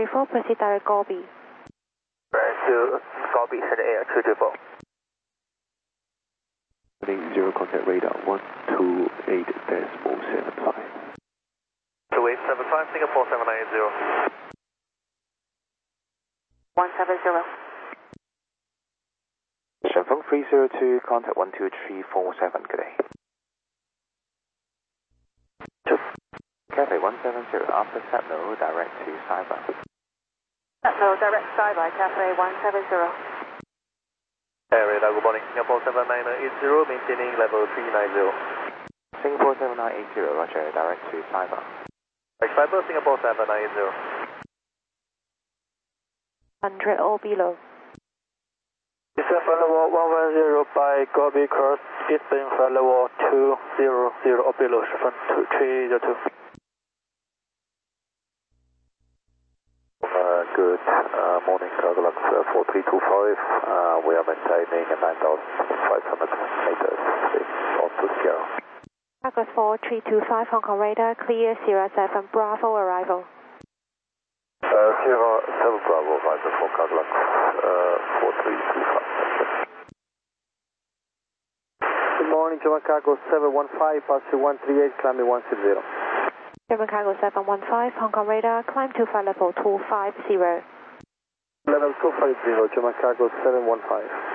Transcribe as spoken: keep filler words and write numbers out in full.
Before proceed direct Gobi. Right to Gobi, head air two two four. Zero contact radar one two eight decimal seven five. two eight seven five, Singapore seven nine zero. one seven zero. 顺丰 three zero two, contact one two three four seven, good day. Cathay one seven zero, after Setno, direct to Saibai. Setno, direct Saibai, Cathay one seven zero. Area, good morning, Singapore seven nine eight zero, maintaining level three nine zero. Singapore seven nine eight zero, roger, direct to Saibai. Saibai, Singapore seven nine eight zero. one hundred or below. Flight level one one zero by Gobi cross, eastbound flight level two zero zero or below, Shifan two three zero two. Uh, good uh, morning, Cargo uh, four three two five. Uh, we are maintaining nine thousand five hundred meters on to Sierra. Cargo four three two five, Hong Kong radar, clear Sierra seven Bravo arrival. Uh, Sierra seven Bravo arrival for Cargo uh, four three two five. Good morning, German Cargo seven one five, Passenger one three eight, climbing one six zero. German Cargo seven one five, Hong Kong radar, climb to flight level two five zero. Level two five zero, German Cargo seven one five.